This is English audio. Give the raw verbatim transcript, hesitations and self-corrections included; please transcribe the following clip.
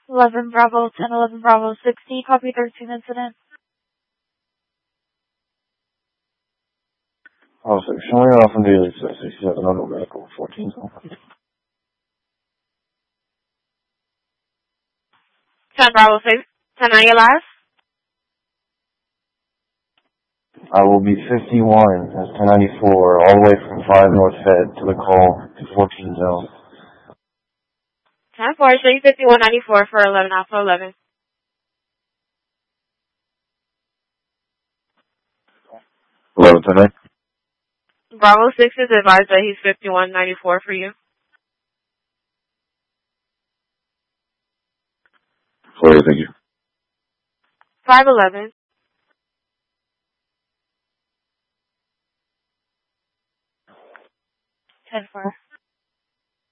eleven Bravo, ten eleven Bravo, sixty, copy thirteen incident. Oh, six, showing off on daily sixty-seven on the medical, fourteen. ten Bravo, six, ten, are you last? I will be fifty-one, that's ten ninety-four, all the way from five North Fed to the call to fourteen zone. ten four, show you fifty-one ninety-four for eleven Alpha eleven. eleven tonight? Bravo six is advised that he's fifty-one ninety-four for you. Sorry, thank you. five eleven. ten four.